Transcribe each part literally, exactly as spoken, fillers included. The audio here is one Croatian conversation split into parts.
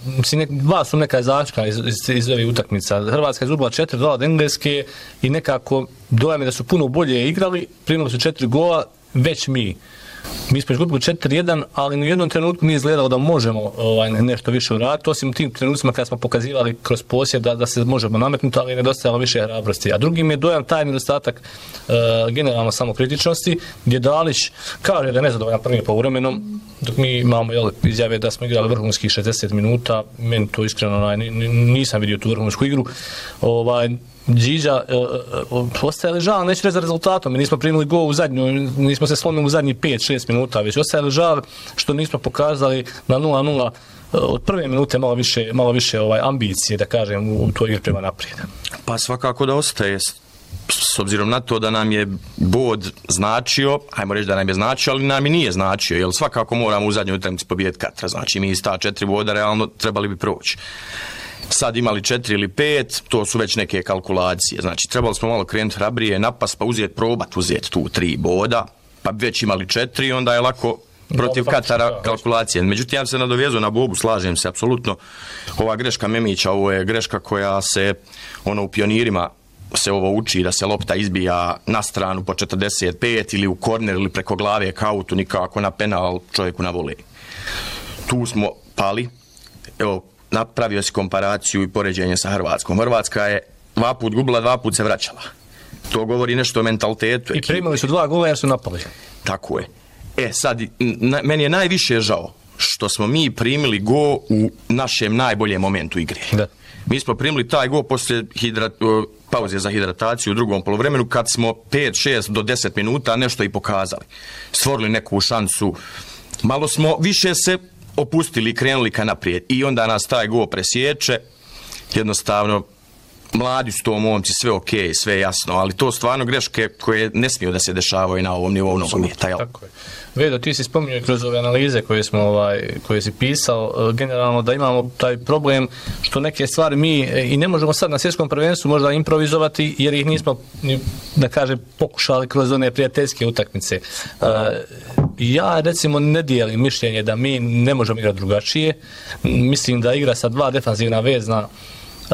mislim, nek, dva su neka zaključka iz, iz, iz ovih utakmica. Hrvatska je izgubila četiri dva od Engleske i nekako dojam je da su puno bolje igrali, primili su četiri gola, već mi. Mi smo izgubili četiri jedan, ali ni u jednom trenutku nije izgledalo da možemo ovaj, nešto više uraditi, osim u tim trenucima kada smo pokazivali kroz posjed da, da se možemo nametnuti, ali je nedostajalo više hrabrosti. A drugim je dojam taj nedostatak uh, generalno samokritičnosti, gdje Dalić kaže da je nezadovoljan prvim povremenom, dok mi imamo jel, izjave da smo igrali vrhunskih šezdeset minuta, meni to iskreno ovaj, nisam vidio tu vrhunsku igru. Ovaj, Điđa uh, ostaje ležal, neću reći za rezultatom, mi nismo primili gol u zadnju, nismo se slomili u zadnjih pet šest minuta, već ostaje ležal što nismo pokazali na nula nula uh, od prve minute malo više, malo više ovaj, ambicije, da kažem, u, u toj igri prema naprijed. Pa svakako da ostaje, s obzirom na to da nam je bod značio, hajmo reći da nam je značio, ali nam i nije značio, jer svakako moramo u zadnjoj utakmici pobijediti Katra, znači mi iz ta četiri boda realno trebali bi proći. Sad imali četiri ili pet, to su već neke kalkulacije. Znači, trebali smo malo krenuti hrabrije, napast, pa uzeti, probat uzeti tu tri boda, pa već imali četiri, onda je lako protiv Katara kalkulacije. Međutim, ja se nadovezao na Bobu, slažem se, apsolutno. Ova greška Memića, ovo je greška koja se, ono, u pionirima se ovo uči, da se lopta izbija na stranu po četrdeset pet ili u korner ili preko glave kautu, nikako na penal čovjeku na volej. Tu smo pali, evo, napravio si komparaciju i poređenje sa Hrvatskom. Hrvatska je dva put gubila, dva put se vraćala. To govori nešto o mentalitetu. I primili su dva gola jer su napali. Tako je. E sad, na, meni je najviše žao što smo mi primili go u našem najboljem momentu igre. Da. Mi smo primili taj go poslije hidrat, pauze za hidrataciju u drugom poluvremenu kad smo pet šest do deset minuta nešto i pokazali. Stvorili neku šansu. Malo smo više se opustili i krenuli ka naprijed i onda nas taj go presječe, jednostavno mladi su to momci, sve ok, sve jasno, ali to stvarno greške koje ne smiju da se dešavaju na ovom nivou nogometa. Tako je. Vedo, ti si spominjao kroz ove analize koje smo ovaj, koje si pisao, generalno da imamo taj problem što neke stvari mi i ne možemo sad na svjetskom prvenstvu možda improvizovati jer ih nismo, da kažem, pokušali kroz one prijateljske utakmice. Uh, ja recimo ne dijelim mišljenje da mi ne možemo igrati drugačije. Mislim da igra sa dva defanzivna vezna Uh,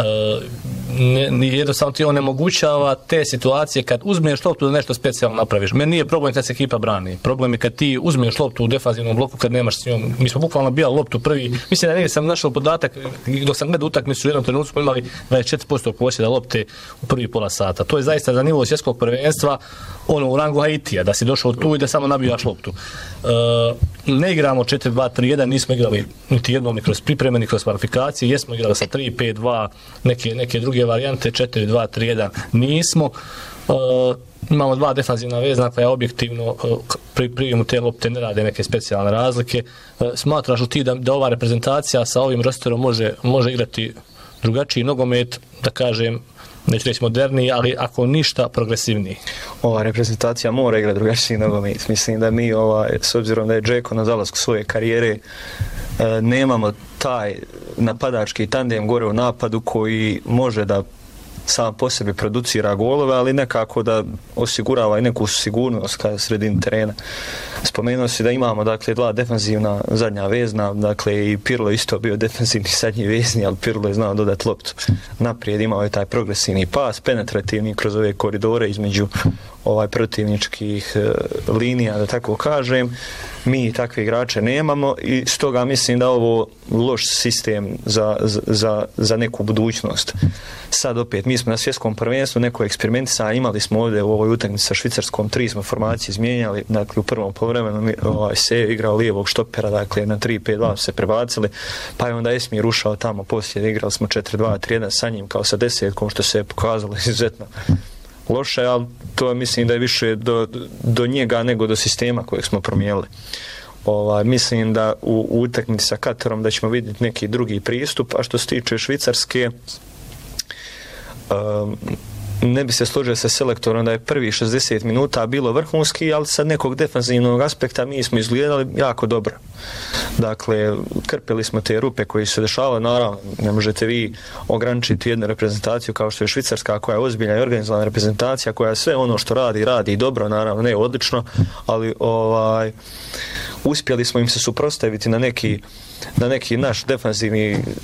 ne, jednostavno ti onemogućava te situacije kad uzmeš loptu da nešto specijalno napraviš. Meni nije problem kad se ekipa brani. Problem je kad ti uzmeš loptu u defanzivnom bloku kad nemaš s njom. Mi smo bukvalno bijali loptu prvi. Mislim da negdje sam našao podatak dok sam gledao utakmicu u jednom trenutku smo imali dvadeset četiri posto posjeda lopte u prvi pola sata. To je zaista za nivo svjetskog prvenstva ono u rangu Haitija, da si došao tu i da samo nabijaš loptu. Uh, ne igramo četiri dva tri jedan, nismo igrali niti jednom ni kroz pripreme, ni kroz kvalifikacije, jesmo igrali sa tri pet dva, neke, neke druge varijante, četiri dva tri jedan nismo. Uh, imamo dva defanzivna vezna koja objektivno uh, pri prijemu te lopte ne rade neke specijalne razlike. Uh, smatraš li ti da, da ova reprezentacija sa ovim rosterom može, može igrati drugačiji nogomet, da kažem, neću reći moderniji, ali ako ništa progresivniji? Ova reprezentacija mora igrati drugačiji nogomet. Mislim da mi, ovaj, s obzirom da je Džeko na zalasku svoje karijere, e, nemamo taj napadački tandem gore u napadu koji može da sam po sebi producira golove, ali nekako da osigurava i neku sigurnost kada sredini terena. Spomenuo si da imamo dakle dva defanzivna zadnja vezna, dakle i Pirlo isto bio defanzivni zadnji vezni, ali Pirlo je znao dodati loptu naprijed, imao je taj progresivni pas, penetrativni kroz ove koridore između ovaj protivničkih e, linija, da tako kažem. Mi takve igrače nemamo i stoga mislim da ovo loš sistem za, za, za neku budućnost. Sad opet, mi smo na svjetskom prvenstvu neko eksperimentisanja, imali smo ovdje u ovoj utakmici sa Švicarskom, tri smo formacije izmijenjali, dakle u prvom poluvremenu ovaj, se je igrao lijevog štopera, dakle na tri pet dva se prebacili, pa je onda Esmir ušao tamo poslije, igrali smo četiri dva tri jedan sa njim kao sa desetkom, što se je pokazalo izuzetno loše, ali to mislim da je više do, do njega nego do sistema kojeg smo promijenili. Ovaj, mislim da u, u utakmici sa Katarom da ćemo vidjeti neki drugi pristup, a što se tiče Švicarske, um, ne bi se složio sa selektorom da je prvi šezdeset minuta bilo vrhunski, ali sa nekog defanzivnog aspekta mi smo izgledali jako dobro. Dakle, krpili smo te rupe koje su se dešavale, naravno, ne možete vi ograničiti jednu reprezentaciju kao što je Švicarska, koja je ozbiljna i organizovana reprezentacija, koja sve ono što radi, radi dobro, naravno, ne odlično, ali ovaj, uspjeli smo im se suprotstaviti na neki na neki naš defanzivni